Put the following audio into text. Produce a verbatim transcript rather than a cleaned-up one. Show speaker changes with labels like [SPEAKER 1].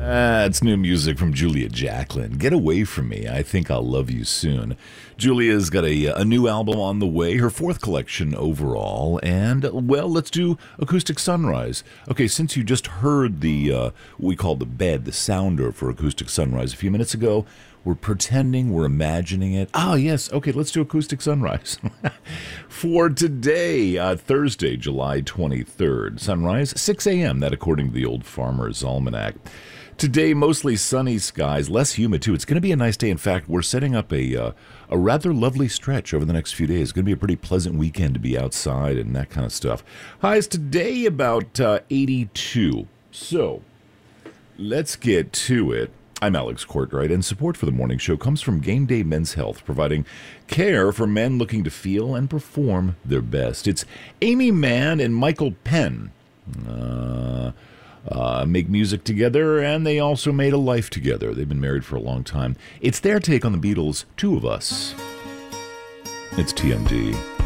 [SPEAKER 1] That's new music from Julia Jacklin. Get Away From Me, I Think I'll Love You Soon. Julia's got a, a new album on the way, her fourth collection overall, and, well, let's do Acoustic Sunrise. Okay, since you just heard the, uh, what we call the bed, the sounder for Acoustic Sunrise a few minutes ago, we're pretending, we're imagining it. Ah, yes, okay, let's do Acoustic Sunrise. For today, uh, Thursday, July twenty-third, sunrise, six a.m., that according to the Old Farmer's Almanac. Today, mostly sunny skies, less humid too. It's going to be a nice day. In fact, we're setting up a uh, a rather lovely stretch over the next few days. It's going to be a pretty pleasant weekend to be outside and that kind of stuff. Highs today about uh, eighty-two. So, let's get to it. I'm Alex Courtwright, and support for the morning show comes from Game Day Men's Health, providing care for men looking to feel and perform their best. It's Amy Mann and Michael Penn. Uh... Uh, make music together, and they also made a life together. They've been married for a long time. It's their take on the Beatles' Two of Us. It's T M D.